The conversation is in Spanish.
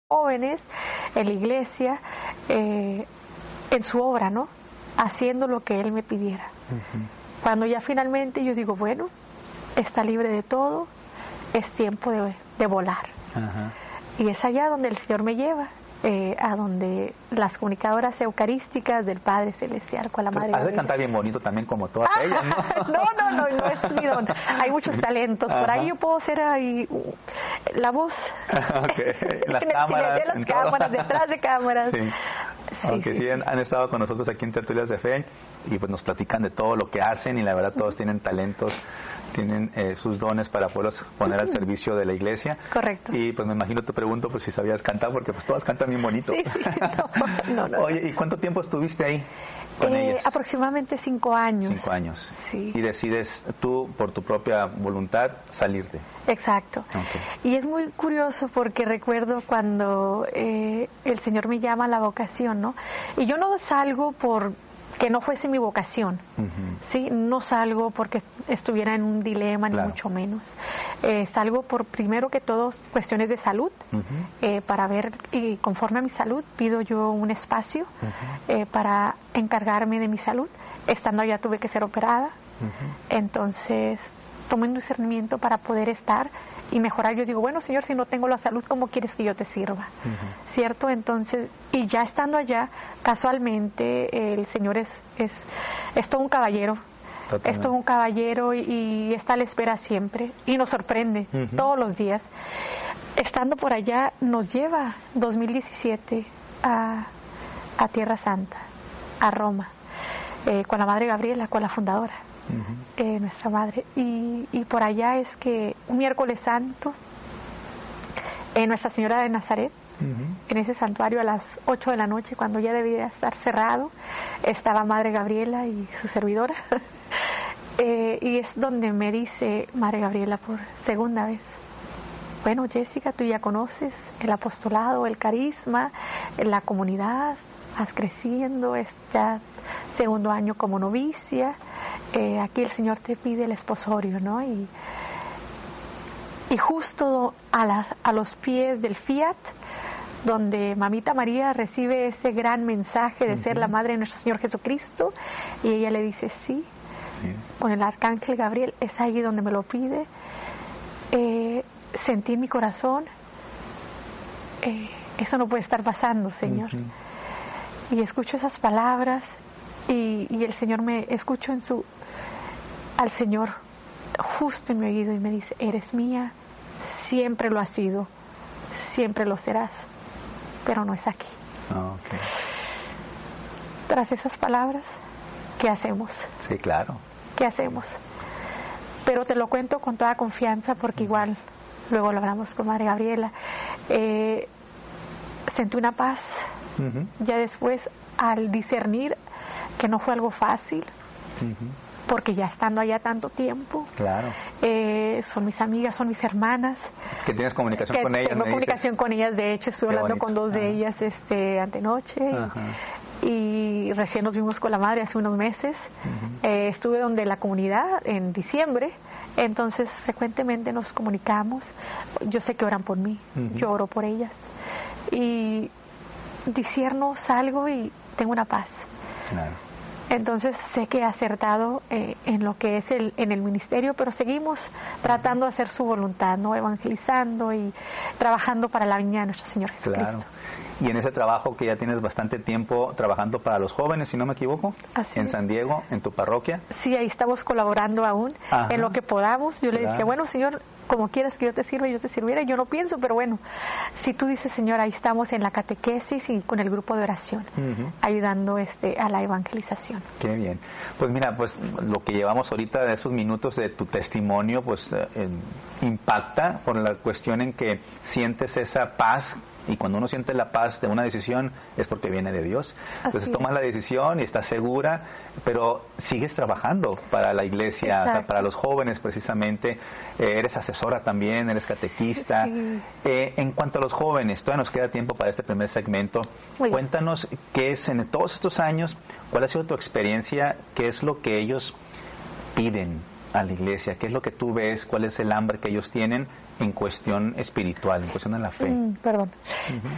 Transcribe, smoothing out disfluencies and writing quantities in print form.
jóvenes en la iglesia, en su obra, ¿no? Haciendo lo que Él me pidiera. Cuando ya finalmente yo digo, bueno, está libre de todo, es tiempo de volar. Y es allá donde el Señor me lleva, a donde las comunicadoras eucarísticas del Padre Celestial con la Madre. Has de cantar bien bonito también como todas ellas, ¿no? No es mi don. Hay muchos talentos. Por ahí yo puedo ser ahí la voz. Las cámaras. De las cámaras, detrás de cámaras. Sí. Aunque sí han estado con nosotros aquí en Tertulias de Fe y pues nos platican de todo lo que hacen y la verdad todos tienen talentos, tienen sus dones para poderlos poner al servicio de la iglesia. Correcto. Y pues me imagino, te pregunto pues si sabías cantar, porque pues todas cantan bien bonito. Sí. No. Oye, ¿y cuánto tiempo estuviste ahí con ellas? Aproximadamente 5 años. 5 años. Sí. Y decides tú, por tu propia voluntad, salirte. Exacto. Okay. Y es muy curioso porque recuerdo cuando el Señor me llama a la vocación, ¿no? Y yo no salgo por que no fuese mi vocación, ¿sí? No salgo porque estuviera en un dilema, ni mucho menos. Salgo por, primero que todo, cuestiones de salud, para ver, y conforme a mi salud, pido yo un espacio para encargarme de mi salud. Estando allá tuve que ser operada, entonces tomé un discernimiento para poder estar y mejorar. Yo digo, bueno, Señor, si no tengo la salud, ¿cómo quieres que yo te sirva? ¿Cierto? Entonces, y ya estando allá, casualmente, el Señor es todo un caballero. Totalmente. Es todo un caballero y está a la espera siempre y nos sorprende todos los días. Estando por allá, nos lleva 2017 a Tierra Santa, a Roma, con la Madre Gabriela, con la fundadora. Nuestra madre, y por allá es que un miércoles santo, Nuestra Señora de Nazaret, en ese santuario a las 8 de la noche, cuando ya debía estar cerrado, estaba Madre Gabriela y su servidora, y es donde me dice Madre Gabriela por segunda vez, bueno, Jessica, tú ya conoces el apostolado, el carisma, la comunidad, vas creciendo, es ya segundo año como novicia, aquí el Señor te pide el esposorio, ¿no? Y justo a los pies del Fiat, donde Mamita María recibe ese gran mensaje de ser la madre de nuestro Señor Jesucristo, y ella le dice sí, con el arcángel Gabriel, es ahí donde me lo pide. Sentí en mi corazón, eso no puede estar pasando, Señor. Y escucho esas palabras y el Señor escucho al Señor justo en mi oído y me dice, eres mía, siempre lo has sido, siempre lo serás, pero no es aquí. Tras esas palabras, ¿qué hacemos? Sí, claro. ¿Qué hacemos? Pero te lo cuento con toda confianza porque igual luego lo hablamos con Madre Gabriela. Sentí una paz. Ya después, al discernir que no fue algo fácil, porque ya estando allá tanto tiempo, son mis amigas, son mis hermanas. ¿Que tienes comunicación con ellas? Tengo comunicación con ellas, de hecho estuve hablando con 2 de ellas antenoche, y recién nos vimos con la madre hace unos meses. Estuve donde la comunidad en diciembre, entonces frecuentemente nos comunicamos. Yo sé que oran por mí, yo oro por ellas, y discierno, salgo y tengo una paz. Entonces sé que he acertado en lo que es en el ministerio, pero seguimos tratando de hacer su voluntad, ¿no? Evangelizando y trabajando para la viña de nuestro Señor Jesucristo. Y en ese trabajo que ya tienes bastante tiempo trabajando para los jóvenes, si no me equivoco, en San Diego, en tu parroquia. Sí, ahí estamos colaborando aún en lo que podamos. Yo le decía, bueno, Señor, como quieras que yo te sirva, yo te sirviera. Yo no pienso, pero bueno, si tú dices, Señor, ahí estamos en la catequesis y con el grupo de oración, ayudando a la evangelización. Qué bien. Pues mira, pues lo que llevamos ahorita de esos minutos de tu testimonio, pues impacta por la cuestión en que sientes esa paz. Y cuando uno siente la paz de una decisión es porque viene de Dios. Entonces tomas la decisión y estás segura, pero sigues trabajando para la iglesia, o sea, para los jóvenes precisamente. Eres asesora también, eres catequista. En cuanto a los jóvenes, todavía nos queda tiempo para este primer segmento. Cuéntanos qué es en todos estos años, cuál ha sido tu experiencia, qué es lo que ellos piden a la iglesia, qué es lo que tú ves, cuál es el hambre que ellos tienen en cuestión espiritual, en cuestión de la fe.